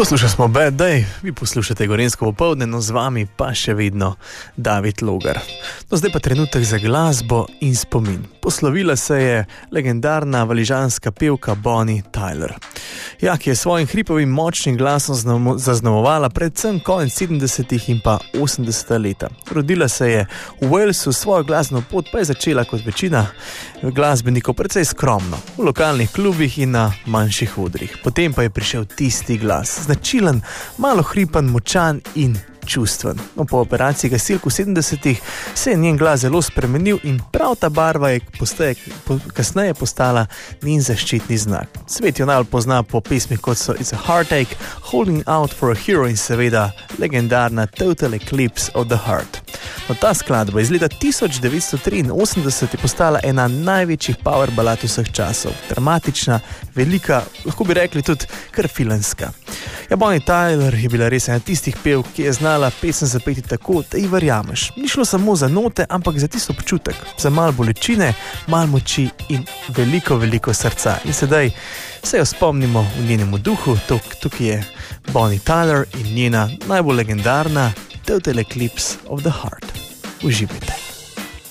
Poslušali smo Bad Day, vi poslušate Gorenjsko popoldne, no z vami pa še vedno David Logar. No zdaj pa trenutek za glasbo in spomin. Poslovila se je legendarna valižanska pevka Bonnie Tyler. Ja, ki je svojim hripovim močnim glasom zaznamovala predvsem konec 70. in pa 80. leta. Rodila se je v Walesu, svojo glasbeno pot pa je začela kot večina glasbenikov precej skromno, v lokalnih klubih in na manjših odrih. Potem pa je prišel tisti glas, značilen, malo hripan, močan in čustven. No, po operaciji gasilk v 70. se je njen glas zelo spremenil in prav ta barva je kasneje postala njen zaščitni znak. Svet jo najbolj pozna po pesmih kot so It's a Heartache, Holding Out for a Hero in seveda legendarna Total Eclipse of the Heart. No, ta skladba iz leta 1983 je postala ena največjih power balad vseh časov. Dramatična, velika, lahko bi rekli tudi kar filmska. Ja, Bonnie Tyler je bila res ena tistih pevk, ki je znala pesem zapeti tako, da ji verjameš. Ni šlo samo za note, ampak za tisto občutek, za malo bolečine, malo moči in veliko srca. In sedaj se jo spomnimo v njenemu duhu, tukaj je Bonnie Tyler in njena najbolj legendarna Total Eclipse of the Heart. Uživajte.